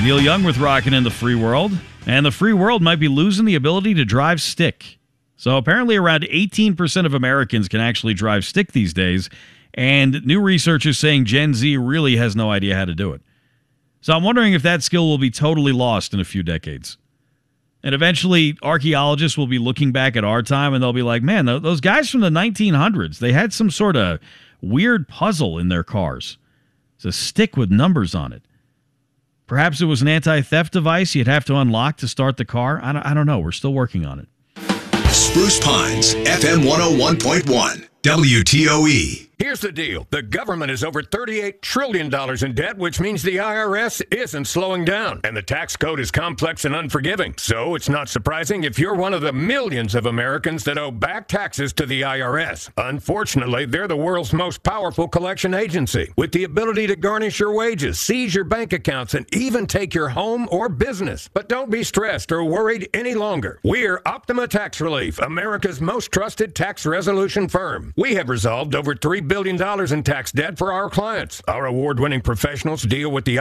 Neil Young with Rockin' in the Free World. And the free world might be losing the ability to drive stick. So apparently around 18% of Americans can actually drive stick these days. And new research is saying Gen Z really has no idea how to do it. So I'm wondering if that skill will be totally lost in a few decades. And eventually, archaeologists will be looking back at our time and they'll be like, man, those guys from the 1900s, they had some sort of weird puzzle in their cars. It's a stick with numbers on it. Perhaps it was an anti-theft device you'd have to unlock to start the car. I don't know. We're still working on it. Spruce Pines, FM 101.1, WTOE. Here's the deal. The government is over $38 trillion in debt, which means the IRS isn't slowing down. And the tax code is complex and unforgiving. So it's not surprising if you're one of the millions of Americans that owe back taxes to the IRS. Unfortunately, they're the world's most powerful collection agency, with the ability to garnish your wages, seize your bank accounts, and even take your home or business. But don't be stressed or worried any longer. We're Optima Tax Relief, America's most trusted tax resolution firm. We have resolved over $3 billion in tax debt for our clients. Our award-winning professionals deal with the